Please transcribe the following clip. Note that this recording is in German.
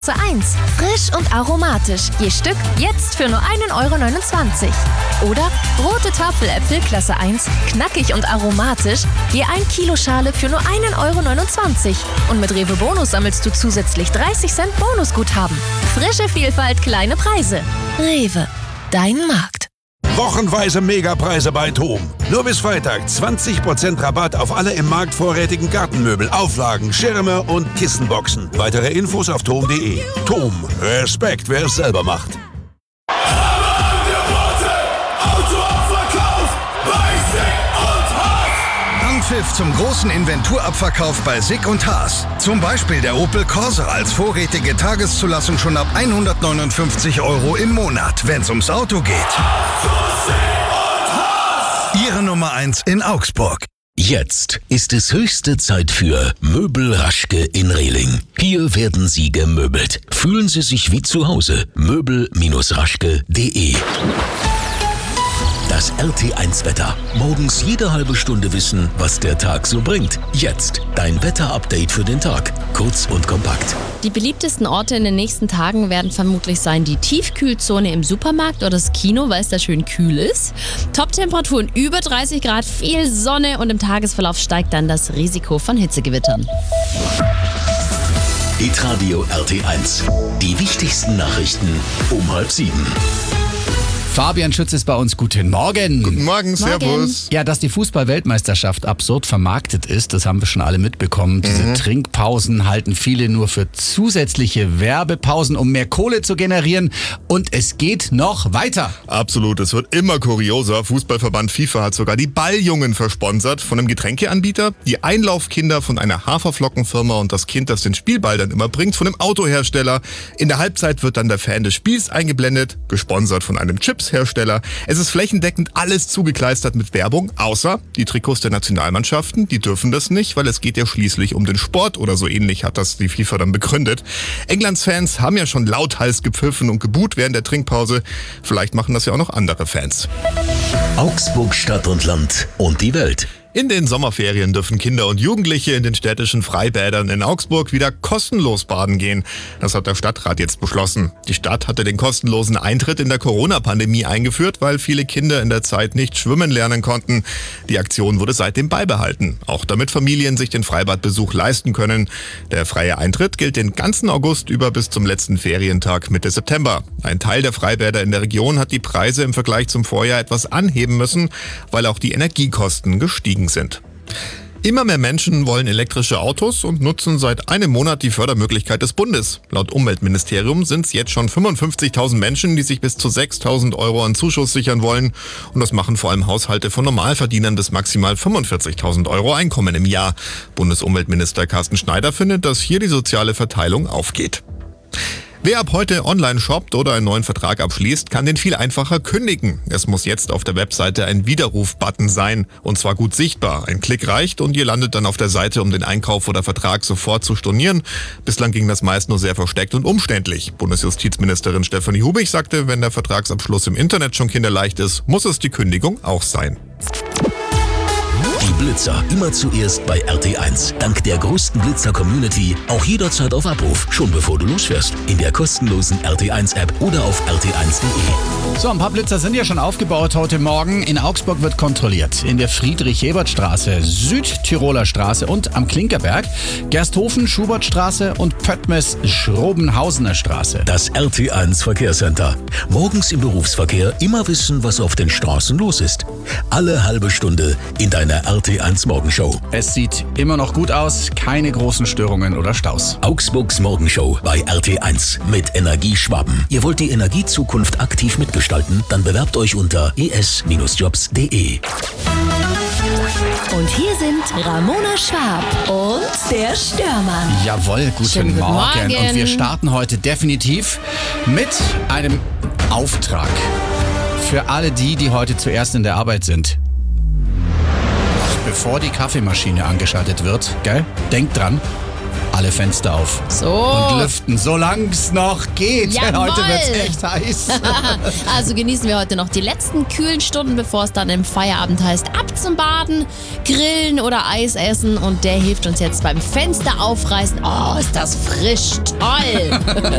1. Frisch und aromatisch. Je Stück jetzt für nur 1,29 €. Oder rote Tafeläpfel Klasse 1. Knackig und aromatisch. Je 1 Kilo Schale für nur 1,29 €. Und mit Rewe Bonus sammelst du zusätzlich 30 Cent Bonusguthaben. Frische Vielfalt, kleine Preise. Rewe, dein Markt. Wochenweise Megapreise bei TOM. Nur bis Freitag 20% Rabatt auf alle im Markt vorrätigen Gartenmöbel, Auflagen, Schirme und Kissenboxen. Weitere Infos auf tom.de. TOM. Respekt, wer es selber macht. Anpfiff zum großen Inventurabverkauf bei SICK und Haas. Zum Beispiel der Opel Corsa als vorrätige Tageszulassung schon ab 159 € im Monat, wenn es ums Auto geht. Ihre Nummer 1 in Augsburg. Jetzt ist es höchste Zeit für Möbel Raschke in Rehling. Hier werden Sie gemöbelt. Fühlen Sie sich wie zu Hause. Möbel-raschke.de. Das RT1-Wetter. Morgens jede halbe Stunde wissen, was der Tag so bringt. Jetzt dein Wetter-Update für den Tag. Kurz und kompakt. Die beliebtesten Orte in den nächsten Tagen werden vermutlich sein die Tiefkühlzone im Supermarkt oder das Kino, weil es da schön kühl ist. Top-Temperaturen über 30 Grad, viel Sonne und im Tagesverlauf steigt dann das Risiko von Hitzegewittern. Hitradio RT1. Die wichtigsten Nachrichten um 6:30. Fabian Schütz ist bei uns. Guten Morgen. Guten Morgen, servus. Ja, dass die Fußball-Weltmeisterschaft absurd vermarktet ist, das haben wir schon alle mitbekommen. Diese Trinkpausen halten viele nur für zusätzliche Werbepausen, um mehr Kohle zu generieren. Und es geht noch weiter. Absolut, es wird immer kurioser. Fußballverband FIFA hat sogar die Balljungen versponsert von einem Getränkeanbieter, die Einlaufkinder von einer Haferflockenfirma und das Kind, das den Spielball dann immer bringt, von einem Autohersteller. In der Halbzeit wird dann der Fan des Spiels eingeblendet, gesponsert von einem Chipshersteller. Es ist flächendeckend alles zugekleistert mit Werbung, außer die Trikots der Nationalmannschaften. Die dürfen das nicht, weil es geht ja schließlich um den Sport oder so ähnlich hat das die FIFA dann begründet. Englands Fans haben ja schon lauthals gepfiffen und geboot während der Trinkpause. Vielleicht machen das ja auch noch andere Fans. Augsburg Stadt und Land und die Welt. In den Sommerferien dürfen Kinder und Jugendliche in den städtischen Freibädern in Augsburg wieder kostenlos baden gehen. Das hat der Stadtrat jetzt beschlossen. Die Stadt hatte den kostenlosen Eintritt in der Corona-Pandemie eingeführt, weil viele Kinder in der Zeit nicht schwimmen lernen konnten. Die Aktion wurde seitdem beibehalten, auch damit Familien sich den Freibadbesuch leisten können. Der freie Eintritt gilt den ganzen August über bis zum letzten Ferientag Mitte September. Ein Teil der Freibäder in der Region hat die Preise im Vergleich zum Vorjahr etwas anheben müssen, weil auch die Energiekosten gestiegen sind. Immer mehr Menschen wollen elektrische Autos und nutzen seit einem Monat die Fördermöglichkeit des Bundes. Laut Umweltministerium sind es jetzt schon 55.000 Menschen, die sich bis zu 6.000 € an Zuschuss sichern wollen. Und das machen vor allem Haushalte von Normalverdienern bis maximal 45.000 € Einkommen im Jahr. Bundesumweltminister Carsten Schneider findet, dass hier die soziale Verteilung aufgeht. Wer ab heute online shoppt oder einen neuen Vertrag abschließt, kann den viel einfacher kündigen. Es muss jetzt auf der Webseite ein Widerruf-Button sein, und zwar gut sichtbar. Ein Klick reicht und ihr landet dann auf der Seite, um den Einkauf oder Vertrag sofort zu stornieren. Bislang ging das meist nur sehr versteckt und umständlich. Bundesjustizministerin Stefanie Hubig sagte, wenn der Vertragsabschluss im Internet schon kinderleicht ist, muss es die Kündigung auch sein. Die Blitzer immer zuerst bei RT1. Dank der größten Blitzer-Community auch jederzeit auf Abruf, schon bevor du losfährst. In der kostenlosen RT1-App oder auf rt1.de. So, ein paar Blitzer sind ja schon aufgebaut heute Morgen. In Augsburg wird kontrolliert. In der Friedrich-Ebert-Straße, Südtiroler Straße und am Klinkerberg, Gersthofen, Schubertstraße und Pöttmes-Schrobenhausener Straße. Das RT1 Verkehrscenter. Morgens im Berufsverkehr immer wissen, was auf den Straßen los ist. Alle halbe Stunde in deiner RT1 Morgenshow. Es sieht immer noch gut aus, keine großen Störungen oder Staus. Augsburgs Morgenshow bei RT1 mit Energieschwaben. Ihr wollt die Energiezukunft aktiv mitgestalten? Dann bewerbt euch unter es-jobs.de. Und hier sind Ramona Schwab und der Störmann. Jawohl, guten Morgen. Und wir starten heute definitiv mit einem Auftrag. Für alle die heute zuerst in der Arbeit sind. Bevor die Kaffeemaschine angeschaltet wird, gell? Denkt dran, alle Fenster auf. So. Und lüften, solange es noch geht. Jawohl. Heute wird es echt heiß. Also genießen wir heute noch die letzten kühlen Stunden, bevor es dann im Feierabend heißt, ab zum Baden, grillen oder Eis essen. Und der hilft uns jetzt beim Fenster aufreißen. Oh, ist das frisch, toll.